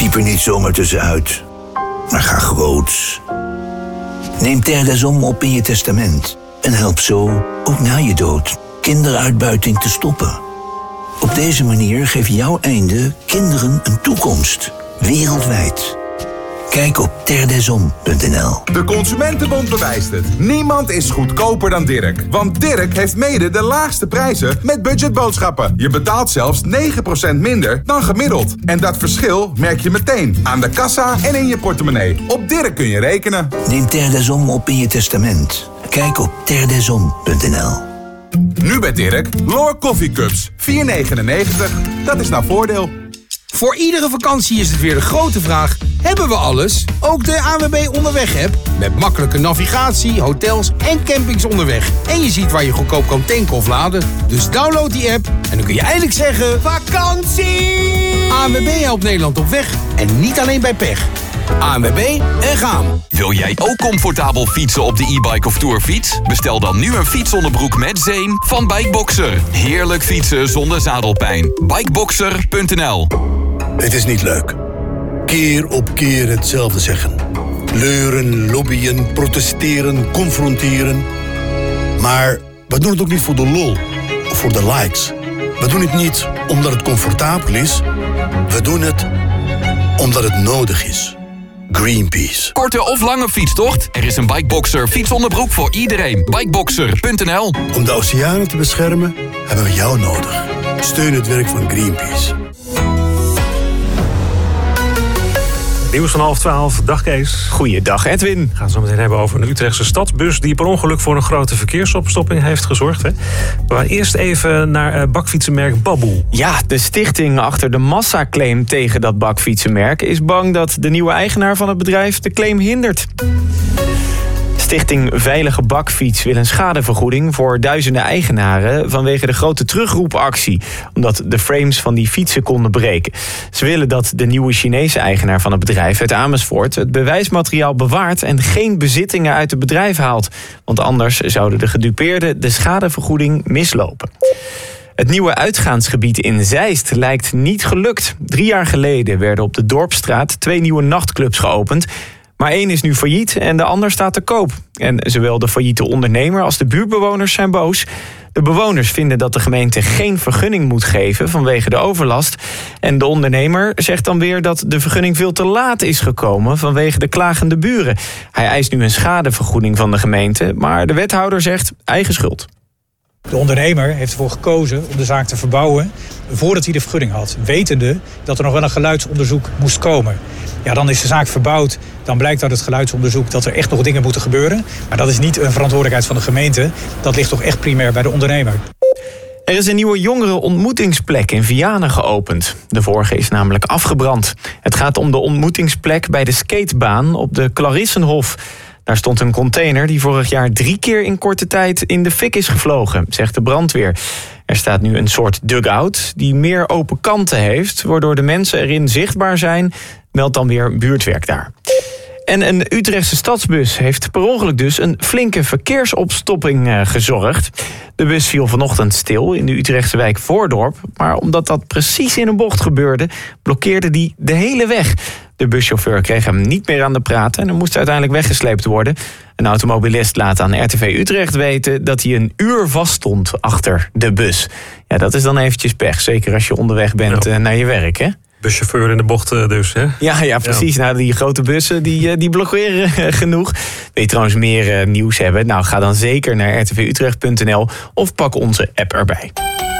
Piep er niet zomaar tussenuit, maar ga groots. Neem Terre des Hommes op in je testament en help zo, ook na je dood, kinderuitbuiting te stoppen. Op deze manier geeft jouw einde kinderen een toekomst, wereldwijd. Kijk op terredeshommes.nl. De Consumentenbond bewijst het. Niemand is goedkoper dan Dirk. Want Dirk heeft mede de laagste prijzen met budgetboodschappen. Je betaalt zelfs 9% minder dan gemiddeld. En dat verschil merk je meteen aan de kassa en in je portemonnee. Op Dirk kun je rekenen. Neem Terre des Hommes op in je testament. Kijk op terredeshommes.nl. Nu bij Dirk, L'Or Coffee Cups. $4,99. Dat is nou voordeel. Voor iedere vakantie is het weer de grote vraag: hebben we alles? Ook de ANWB Onderweg-app. Met makkelijke navigatie, hotels en campings onderweg. En je ziet waar je goedkoop kan tanken of laden. Dus download die app en dan kun je eindelijk zeggen: vakantie! ANWB helpt Nederland op weg en niet alleen bij pech. ANWB en gaan. Wil jij ook comfortabel fietsen op de e-bike of tourfiets? Bestel dan nu een fietsonderbroek met zeem van Bikeboxer. Heerlijk fietsen zonder zadelpijn. Bikeboxer.nl. Het is niet leuk. Keer op keer hetzelfde zeggen. Leuren, lobbyen, protesteren, confronteren. Maar we doen het ook niet voor de lol of voor de likes. We doen het niet omdat het comfortabel is. We doen het omdat het nodig is. Greenpeace. Korte of lange fietstocht? Er is een Bikeboxer fietsonderbroek voor iedereen. Bikeboxer.nl. Om de oceanen te beschermen hebben we jou nodig. Steun het werk van Greenpeace. Nieuws van 11:30. Dag Kees. Goeiedag Edwin. We gaan het zo meteen hebben over een Utrechtse stadsbus die per ongeluk voor een grote verkeersopstopping heeft gezorgd. Hè? Maar eerst even naar bakfietsenmerk Baboe. Ja, de stichting achter de massaclaim tegen dat bakfietsenmerk is bang dat de nieuwe eigenaar van het bedrijf de claim hindert. Stichting Veilige Bakfiets wil een schadevergoeding voor duizenden eigenaren vanwege de grote terugroepactie, omdat de frames van die fietsen konden breken. Ze willen dat de nieuwe Chinese eigenaar van het bedrijf uit Amersfoort het bewijsmateriaal bewaart en geen bezittingen uit het bedrijf haalt, want anders zouden de gedupeerden de schadevergoeding mislopen. Het nieuwe uitgaansgebied in Zeist lijkt niet gelukt. 3 jaar geleden werden op de Dorpsstraat 2 nieuwe nachtclubs geopend. Maar 1 is nu failliet en de ander staat te koop. En zowel de failliete ondernemer als de buurtbewoners zijn boos. De bewoners vinden dat de gemeente geen vergunning moet geven vanwege de overlast. En de ondernemer zegt dan weer dat de vergunning veel te laat is gekomen vanwege de klagende buren. Hij eist nu een schadevergoeding van de gemeente, maar de wethouder zegt eigen schuld. De ondernemer heeft ervoor gekozen om de zaak te verbouwen voordat hij de vergunning had, wetende dat er nog wel een geluidsonderzoek moest komen. Ja, dan is de zaak verbouwd. Dan blijkt uit het geluidsonderzoek dat er echt nog dingen moeten gebeuren. Maar dat is niet een verantwoordelijkheid van de gemeente. Dat ligt toch echt primair bij de ondernemer. Er is een nieuwe jongerenontmoetingsplek in Vianen geopend. De vorige is namelijk afgebrand. Het gaat om de ontmoetingsplek bij de skatebaan op de Clarissenhof. Daar stond een container die vorig jaar 3 keer in korte tijd in de fik is gevlogen, zegt de brandweer. Er staat nu een soort dugout die meer open kanten heeft, waardoor de mensen erin zichtbaar zijn, meldt dan weer buurtwerk daar. En een Utrechtse stadsbus heeft per ongeluk dus een flinke verkeersopstopping gezorgd. De bus viel vanochtend stil in de Utrechtse wijk Voordorp, maar omdat dat precies in een bocht gebeurde, blokkeerde die de hele weg. De buschauffeur kreeg hem niet meer aan de praat en er moest uiteindelijk weggesleept worden. Een automobilist laat aan RTV Utrecht weten dat hij een uur vaststond achter de bus. Ja, dat is dan eventjes pech, zeker als je onderweg bent naar je werk, hè? Buschauffeur in de bocht dus, hè? Ja, precies. Ja. Nou, die grote bussen die blokkeren genoeg. Wil je trouwens meer nieuws hebben? Nou, ga dan zeker naar rtvutrecht.nl of pak onze app erbij.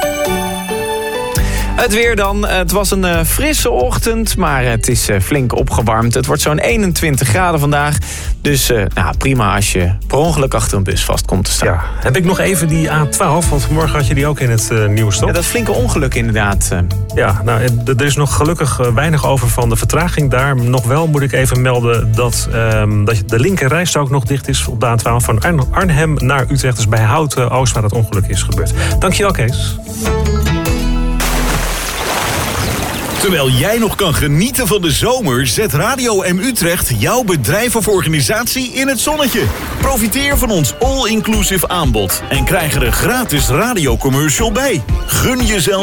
Het weer dan. Het was een frisse ochtend, maar het is flink opgewarmd. Het wordt zo'n 21 graden vandaag. Dus prima als je per ongeluk achter een bus vast komt te staan. Ja, heb ik nog even die A12, want morgen had je die ook in het nieuws, toch? Ja, dat flinke ongeluk inderdaad. Ja, nou, er is nog gelukkig weinig over van de vertraging daar. Nog wel moet ik even melden dat de linker rijstrook nog dicht is op de A12 van Arnhem naar Utrecht. Dus bij Houten Oost waar het ongeluk is gebeurd. Dankjewel, Kees. Terwijl jij nog kan genieten van de zomer, zet Radio M Utrecht jouw bedrijf of organisatie in het zonnetje. Profiteer van ons all-inclusive aanbod en krijg er een gratis radiocommercial bij. Gun jezelf